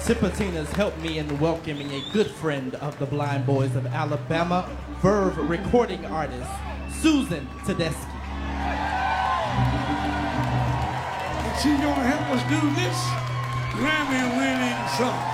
Sipatina's helped me in welcoming a good friend of the Blind Boys of Alabama, Verve recording artist, Susan Tedeschi. And she's gonna help us do this Grammy-winning song.